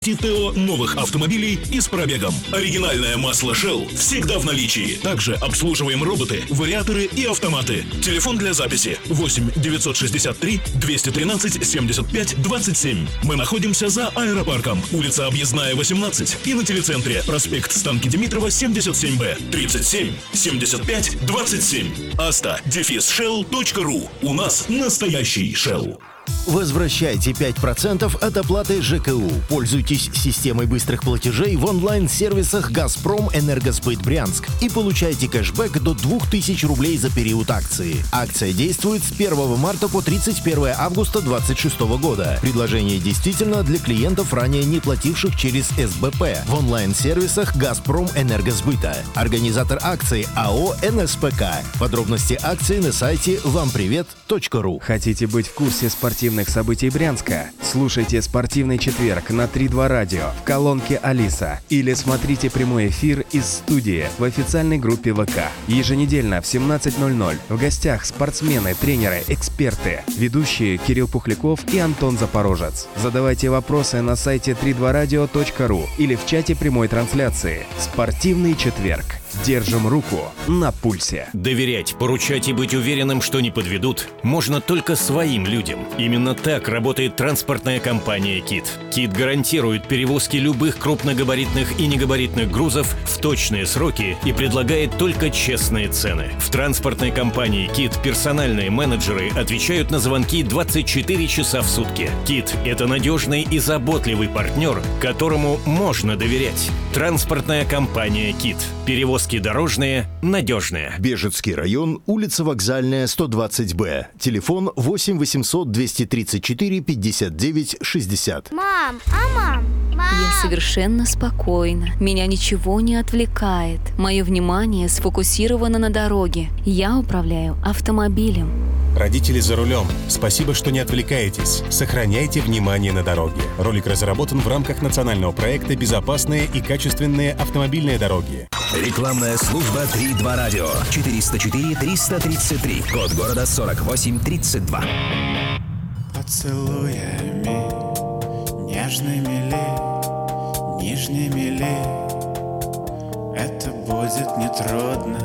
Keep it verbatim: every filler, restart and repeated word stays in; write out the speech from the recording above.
ТО новых автомобилей и с пробегом. Оригинальное масло Shell всегда в наличии. Также обслуживаем роботы, вариаторы и автоматы. Телефон для записи восемь девятьсот шестьдесят три двести тринадцать семьдесят пять двадцать семь. Мы находимся за аэропарком, улица Объездная, восемнадцать, и на телецентре проспект Станки Димитрова, семьдесят семь Б, тридцать семь семьдесят пять двадцать семь. Аста дефис шелл точка ру. У нас настоящий Shell. Возвращайте пять процентов от оплаты ЖКУ. Пользуйтесь системой быстрых платежей в онлайн-сервисах «Газпром Энергосбыт Брянск» и получайте кэшбэк до двух тысяч рублей за период акции. Акция действует с первого марта по тридцать первое августа две тысячи двадцать шестого года. Предложение действительно для клиентов, ранее не плативших через СБП в онлайн-сервисах «Газпром Энергосбыта». Организатор акции АО «эн эс пэ ка». Подробности акции на сайте вам привет точка ру. Хотите быть в курсе спортивных событий Брянска? Слушайте «Спортивный четверг» на три два радио в колонке «Алиса» или смотрите прямой эфир из студии в официальной группе ВК. Еженедельно в семнадцать ноль ноль в гостях спортсмены, тренеры, эксперты, ведущие Кирилл Пухляков и Антон Запорожец. Задавайте вопросы на сайте три два радио точка ру или в чате прямой трансляции. «Спортивный четверг». Держим руку на пульсе. Доверять, поручать и быть уверенным, что не подведут, можно только своим людям. Именно так работает транспортная компания «Кит». «Кит» гарантирует перевозки любых крупногабаритных и негабаритных грузов в точные сроки и предлагает только честные цены. В транспортной компании «Кит» персональные менеджеры отвечают на звонки двадцать четыре часа в сутки. «Кит» — это надежный и заботливый партнер, которому можно доверять. Транспортная компания «Кит». Перевозки дорожные, надежные. Бежецкий район, улица Вокзальная, сто двадцать Б. Телефон восемь восемьсот двести тридцать четыре пятьдесят девять шестьдесят. Мам, а мам? Мам! Я совершенно спокойна. Меня ничего не отвлекает. Мое внимание сфокусировано на дороге. Я управляю автомобилем. Родители за рулем. Спасибо, что не отвлекаетесь. Сохраняйте внимание на дороге. Ролик разработан в рамках национального проекта «Безопасные и качественные автомобильные дороги». Рекламная служба три два радио. четыреста четыре триста тридцать три. Код города сорок восемь тридцать два. Поцелуями нежными ли, нижними ли, это будет нетрудно.